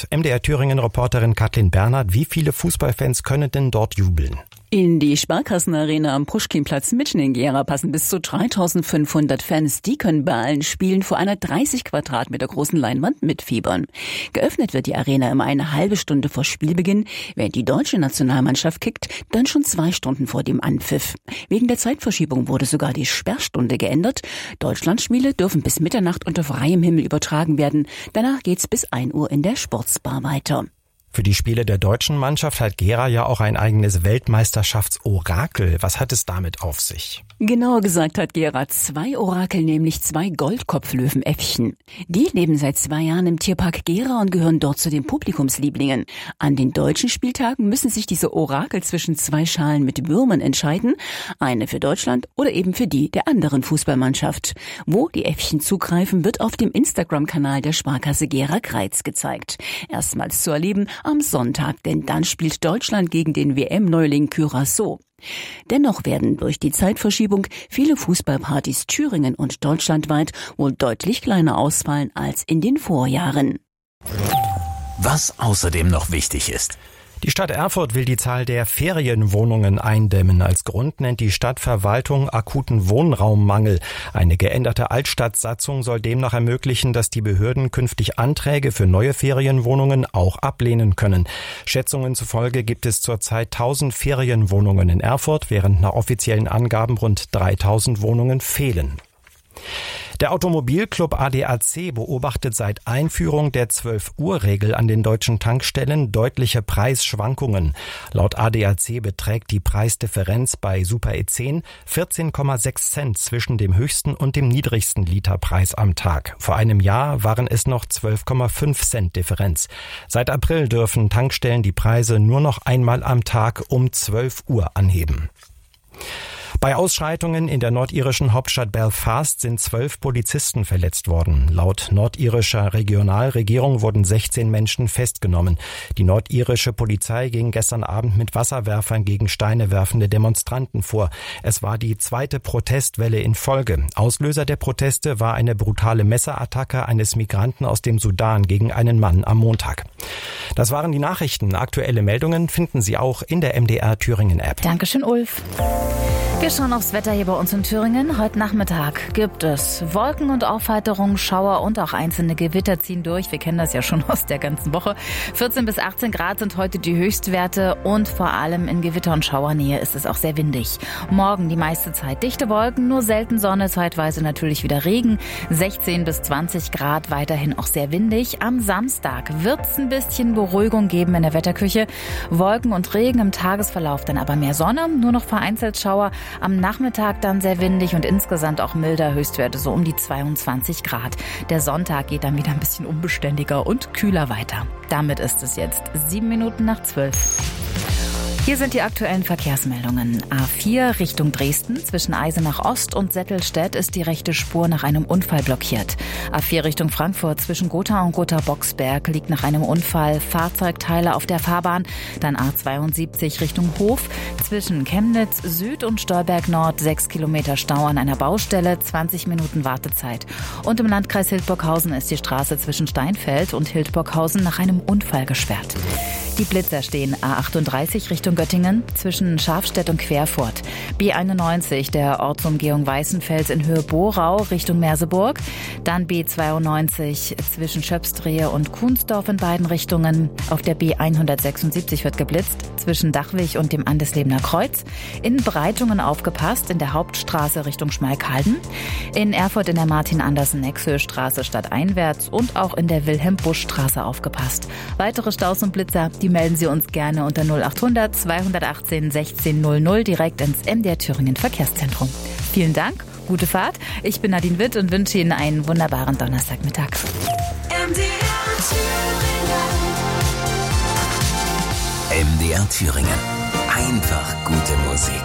Sport. MDR Thüringen-Reporterin Kathleen Bernhard. Wie viele Fußballfans können denn dort jubeln? In die Sparkassenarena am Puschkinplatz mitten in Gera passen bis zu 3.500 Fans. Die können bei allen Spielen vor einer 30 Quadratmeter großen Leinwand mitfiebern. Geöffnet wird die Arena immer eine halbe Stunde vor Spielbeginn. Während die deutsche Nationalmannschaft kickt, dann schon 2 Stunden vor dem Anpfiff. Wegen der Zeitverschiebung wurde sogar die Sperrstunde geändert. Deutschlandspiele dürfen bis Mitternacht unter freiem Himmel übertragen werden. Danach geht's bis 1 Uhr in der Sportsbar weiter. Für die Spiele der deutschen Mannschaft hat Gera ja auch ein eigenes Weltmeisterschaftsorakel. Was hat es damit auf sich? Genauer gesagt hat Gera 2 Orakel, nämlich 2 Goldkopflöwenäffchen. Die leben seit 2 Jahren im Tierpark Gera und gehören dort zu den Publikumslieblingen. An den deutschen Spieltagen müssen sich diese Orakel zwischen 2 Schalen mit Würmern entscheiden. Eine für Deutschland oder eben für die der anderen Fußballmannschaft. Wo die Äffchen zugreifen, wird auf dem Instagram-Kanal der Sparkasse Gera-Kreiz gezeigt. Erstmals zu erleben am Sonntag, denn dann spielt Deutschland gegen den WM-Neuling Curaçao. Dennoch werden durch die Zeitverschiebung viele Fußballpartys Thüringen und deutschlandweit wohl deutlich kleiner ausfallen als in den Vorjahren. Was außerdem noch wichtig ist. Die Stadt Erfurt will die Zahl der Ferienwohnungen eindämmen. Als Grund nennt die Stadtverwaltung akuten Wohnraummangel. Eine geänderte Altstadtsatzung soll demnach ermöglichen, dass die Behörden künftig Anträge für neue Ferienwohnungen auch ablehnen können. Schätzungen zufolge gibt es zurzeit 1.000 Ferienwohnungen in Erfurt, während nach offiziellen Angaben rund 3.000 Wohnungen fehlen. Der Automobilclub ADAC beobachtet seit Einführung der 12-Uhr-Regel an den deutschen Tankstellen deutliche Preisschwankungen. Laut ADAC beträgt die Preisdifferenz bei Super E10 14,6 Cent zwischen dem höchsten und dem niedrigsten Literpreis am Tag. Vor einem Jahr waren es noch 12,5 Cent Differenz. Seit April dürfen Tankstellen die Preise nur noch einmal am Tag um 12 Uhr anheben. Bei Ausschreitungen in der nordirischen Hauptstadt Belfast sind 12 Polizisten verletzt worden. Laut nordirischer Regionalregierung wurden 16 Menschen festgenommen. Die nordirische Polizei ging gestern Abend mit Wasserwerfern gegen Steine werfende Demonstranten vor. Es war die 2. Protestwelle in Folge. Auslöser der Proteste war eine brutale Messerattacke eines Migranten aus dem Sudan gegen einen Mann am Montag. Das waren die Nachrichten. Aktuelle Meldungen finden Sie auch in der MDR Thüringen App. Dankeschön, Ulf. Wir schauen aufs Wetter hier bei uns in Thüringen. Heute Nachmittag gibt es Wolken und Aufheiterung, Schauer und auch einzelne Gewitter ziehen durch. Wir kennen das ja schon aus der ganzen Woche. 14 bis 18 Grad sind heute die Höchstwerte und vor allem in Gewitter- und Schauernähe ist es auch sehr windig. Morgen die meiste Zeit dichte Wolken, nur selten Sonne, zeitweise natürlich wieder Regen. 16 bis 20 Grad, weiterhin auch sehr windig. Am Samstag wird es ein bisschen Beruhigung geben in der Wetterküche. Wolken und Regen im Tagesverlauf, dann aber mehr Sonne, nur noch vereinzelt Schauer. Am Nachmittag dann sehr windig und insgesamt auch milder, Höchstwerte so um die 22 Grad. Der Sonntag geht dann wieder ein bisschen unbeständiger und kühler weiter. Damit ist es jetzt 7 Minuten nach 12. Hier sind die aktuellen Verkehrsmeldungen. A4 Richtung Dresden. Zwischen Eisenach Ost und Settelstedt ist die rechte Spur nach einem Unfall blockiert. A4 Richtung Frankfurt. Zwischen Gotha und Gotha-Boxberg liegt nach einem Unfall Fahrzeugteile auf der Fahrbahn. Dann A72 Richtung Hof. Zwischen Chemnitz Süd und Stolberg Nord 6 Kilometer Stau an einer Baustelle, 20 Minuten Wartezeit. Und im Landkreis Hildburghausen ist die Straße zwischen Steinfeld und Hildburghausen nach einem Unfall gesperrt. Die Blitzer stehen A38 Richtung Göttingen zwischen Schafstedt und Querfurt. B91 der Ortsumgehung Weißenfels in Höhe Borau Richtung Merseburg. Dann B92 zwischen Schöpsdrehe und Kuhnsdorf in beiden Richtungen. Auf der B176 wird geblitzt zwischen Dachwig und dem Andeslebener Kreuz. In Breitungen aufgepasst in der Hauptstraße Richtung Schmalkalden. In Erfurt in der Martin-Andersen-Nexö-Straße stadteinwärts und auch in der Wilhelm-Busch-Straße aufgepasst. Weitere Staus und Blitzer, die melden Sie uns gerne unter 0800 218 1600 direkt ins MDR Thüringen Verkehrszentrum. Vielen Dank, gute Fahrt. Ich bin Nadine Witt und wünsche Ihnen einen wunderbaren Donnerstagmittag. MDR Thüringen. Einfach gute Musik.